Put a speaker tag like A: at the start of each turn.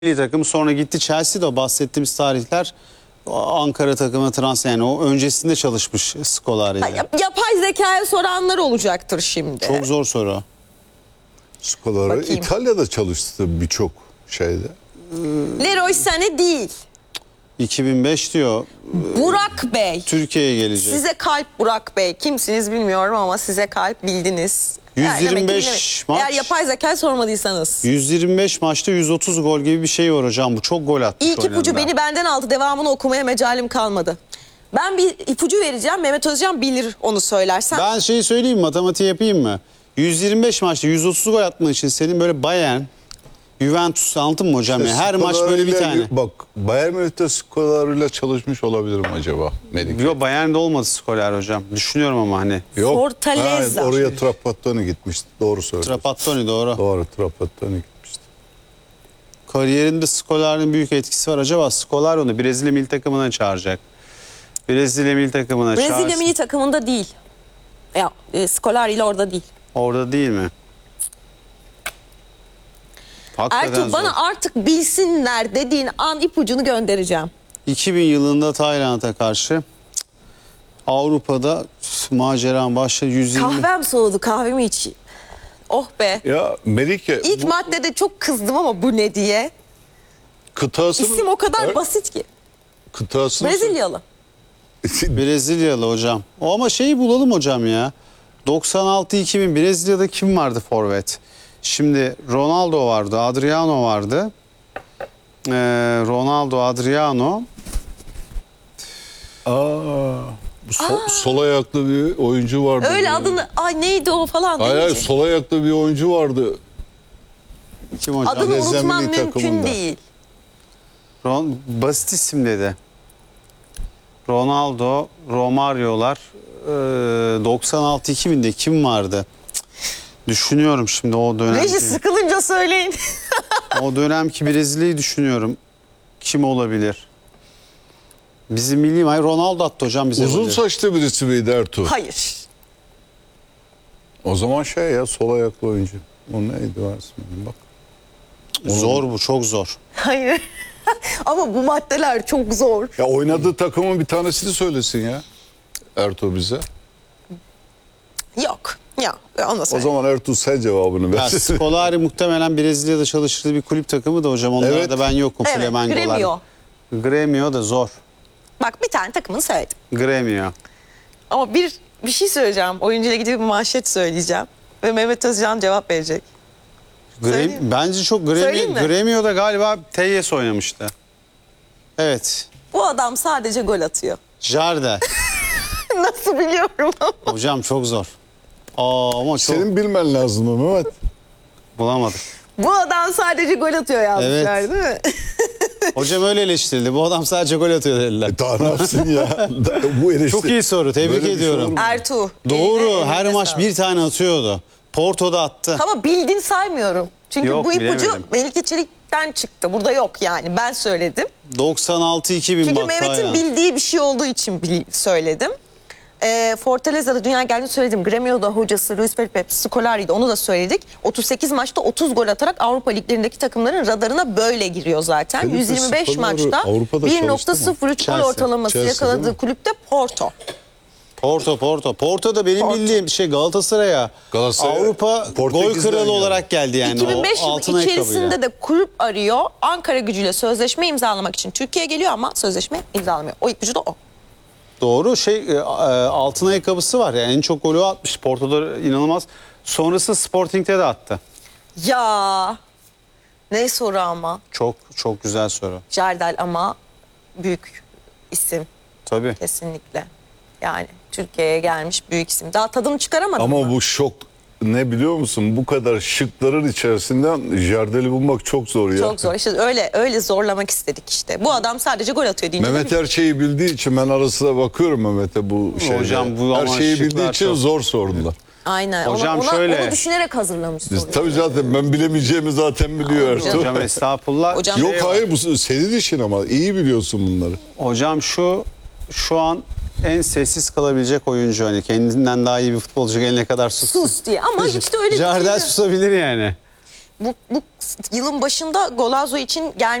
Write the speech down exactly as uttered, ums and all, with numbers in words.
A: Milli takım sonra gitti Chelsea'de, o bahsettiğimiz tarihler Ankara takımı transfer, yani o öncesinde çalışmış Scolari ile.
B: Yap, yapay zekaya soranlar olacaktır şimdi.
A: Çok zor soru.
C: Scolari
B: Bakayım.
C: İtalya'da çalıştı birçok şeyde.
B: Leroy Sané değil.
A: iki bin beş diyor.
B: Burak Bey.
A: Türkiye'ye gelecek.
B: Size kalp Burak Bey. Kimsiniz bilmiyorum ama size kalp bildiniz.
A: yüz
B: Yani demek ki
A: yirmi beş
B: bilemedim.
A: maç.
B: Eğer yapay zeka sormadıysanız.
A: yüz yirmi beş maçta yüz otuz gol gibi bir şey var hocam. Bu çok gol atmış.
B: İlk ipucu
A: oynadı.
B: beni benden aldı. Devamını okumaya mecalim kalmadı. Ben bir ipucu vereceğim. Mehmet Özcan bilir onu söylersen.
A: Ben şeyi söyleyeyim, matematiği yapayım mı? yüz yirmi beş maçta yüz otuz gol atmak için senin böyle Bayern, Juventus, anladın mı hocam? Ya? Her maç böyle bir tane.
C: Bak, Bayern Münih'te Scolari'yle çalışmış olabilirim acaba? Melike.
A: Yok, Bayern'de olmadı Scolari hocam. Düşünüyorum ama hani.
C: Yok.
B: Fortaleza.
C: Ha, oraya Trapattoni gitmişti. Doğru söylüyorsun.
A: Trapattoni doğru.
C: Doğru, Trapattoni gitmişti.
A: Kariyerinde Scolari'nin büyük etkisi var. Acaba Scolari onu Brezilya milli takımına çağıracak. Brezilya milli takımına
B: Brezilya
A: çağırsın.
B: milli takımında değil. Ya e, Scolari ile orada değil.
A: Orada değil mi? Hakikaten
B: Ertuğ
A: zor.
B: bana artık bilsinler dediğin an ipucunu göndereceğim.
A: iki bin yılında Tayland'a karşı Avrupa'da maceran başladı. yüz yirmi.
B: Kahvem soğudu, kahvemi içeyim. Oh be.
C: Ya Melike,
B: İlk
C: bu
B: maddede çok kızdım ama bu ne diye.
C: kıtasını...
B: İsim o kadar
C: Evet,
B: basit ki.
C: Kıtasını...
B: Brezilyalı.
A: Brezilyalı hocam. O ama şeyi bulalım hocam ya. doksan altı iki bin Brezilya'da kim vardı forvet? Şimdi Ronaldo vardı, Adriano vardı. Ee, Ronaldo, Adriano.
C: Aa, bu sol, sol ayaklı bir oyuncu vardı.
B: Öyle
C: Ya.
B: adını, ay neydi o falan
C: Hayır, hayır,
B: deyince.
C: sol ayaklı bir oyuncu vardı.
A: Kim hocam?
B: Adını
C: Brezilya
B: unutmam
C: milli
B: mümkün
C: takımında.
B: değil.
A: Ron, basit isim dedi. Ronaldo, Romario'lar. Ee, doksan altı iki binde kim vardı? Cık, düşünüyorum şimdi o dönemki.
B: Reji sıkılınca söyleyin.
A: O dönemki Brezilya'yı düşünüyorum. Kim olabilir? Bizim milli, hayır, Ronaldo attı hocam bize.
C: Uzun
A: golü.
C: saçlı birisi miydi Ertuğ?
B: Hayır.
C: O zaman şey ya, sol ayaklı oyuncu. O neydi var ismi? Bak.
A: Zor bu, çok zor.
B: Hayır. Ama bu maddeler çok zor.
C: Ya oynadığı takımın bir tanesini söylesin ya. Ertuğ bize.
B: Yok. Yok. Onu
C: O
B: söyle.
C: zaman Ertuğ sen cevabını
A: Ya
C: ver.
A: Scolari muhtemelen Brezilya'da çalıştığı bir kulüp takımı da hocam. Onlarda
C: Evet.
A: ben yokum.
B: Evet,
A: Flamengo'lar.
B: Gremio.
A: Gremio da zor.
B: Bak bir tane takımını söyledim.
A: Gremio.
B: Ama bir bir şey söyleyeceğim. Oyuncuyla gidip bir manşet söyleyeceğim. Ve Mehmet Özcan cevap verecek.
A: Grem,
B: Söyleyeyim mi?
A: bence çok
B: Söyleyeyim
A: Gremio,
B: mi?
A: Gremio'da galiba Teyes oynamıştı. Evet.
B: Bu adam sadece gol atıyor.
A: Jardel.
B: Nasıl biliyorum ama.
A: Hocam çok zor. Aa, ama çok
C: Senin bilmen lazım o Mehmet.
A: bulamadım.
B: Bu adam sadece gol atıyor yazmışlar
A: Evet.
B: değil mi?
A: Hocam öyle eleştirildi. Bu adam sadece gol atıyor dediler.
C: E daha ne yapsın ya? Bu eleştiri.
A: Çok iyi soru. Tebrik
C: Böyle bir şey
A: ediyorum.
C: olur mu?
B: Ertuğ.
A: Doğru.
B: eline,
A: Her
B: eline
A: maç
B: sağlık.
A: bir tane atıyordu. Porto'da attı.
B: Ama bildin saymıyorum. Çünkü
A: Yok,
B: bu ipucu
A: bilemedim.
B: Melike Çelik'ten çıktı. Burada yok yani. Ben söyledim.
A: doksan altı iki bin
B: Çünkü
A: bak
B: Mehmet'in
A: Tayland.
B: bildiği bir şey olduğu için bil- söyledim. Ee, Fortaleza'da dünya geldiğini söyledim. Gremio'da hocası Luis Felipe Scolari'ydi. Onu da söyledik. otuz sekiz maçta otuz gol atarak Avrupa liglerindeki takımların radarına böyle giriyor zaten.
C: Felipe
B: yüz yirmi beş
C: Scolari
B: maçta
C: Avrupa'da
B: bir
C: çalıştı
B: nokta
C: mı?
B: sıfır üç gol
A: Chelsea.
B: ortalaması
C: Chelsea değil
B: yakaladığı
C: mi?
B: kulüpte Porto.
A: Porto, Porto. Porto da benim
B: Porto.
A: bildiğim şey Galatasaray'a
C: Galatasaray,
A: Avrupa gol
C: Portekiz'den
A: kralı
C: geldi.
A: olarak geldi yani.
B: iki bin beş
A: o
B: yılı
A: altın ayakkabıyla.
B: içerisinde de kulüp arıyor. Ankara Gücü'yle sözleşme imzalamak için Türkiye'ye geliyor ama sözleşme imzalamıyor. O ipucu da o.
A: Doğru, şey e, e, altın ayakkabısı var yani, en çok golü atmış. Porto'da inanılmaz. Sonrası Sporting'de de attı.
B: Ya ne soru ama.
A: Çok çok güzel soru.
B: Jardel ama büyük isim
A: Tabii.
B: kesinlikle. Yani Türkiye'ye gelmiş büyük isim. Daha tadını çıkaramadım.
C: Ama
B: mı?
C: bu şok ne biliyor musun? Bu kadar şıkların içerisinden Jardel'i bulmak çok zor ya.
B: Çok zor. İşte öyle öyle zorlamak istedik işte. Bu adam sadece gol atıyor deyince.
C: Mehmet
B: de-
C: her şeyi bildiği için ben ara sıra bakıyorum Mehmet'e bu şeyde.
A: Hocam bu
C: her
A: ama
C: şeyi
A: şıklar
C: bildiği için
A: çok-
C: zor sordular.
B: Aynen.
A: Hocam
B: ona, ona-
A: şöyle-
B: Onu düşünerek hazırlamış
C: Biz,
B: soruyu.
C: tabii zaten ben bilemeyeceğimi zaten biliyor Ertuğ.
A: Hocam estağfurullah.
B: Hocam-
C: Yok
A: Şey var.
C: hayır, bu senin işin ama iyi biliyorsun bunları.
A: Hocam şu şu an en sessiz kalabilecek oyuncu, hani kendinden daha iyi bir futbolcu gelene kadar sus.
B: Sus diye ama işte öyle bir
A: Jardel
B: şey.
A: susabilir yani.
B: bu, bu yılın başında Golazo için gel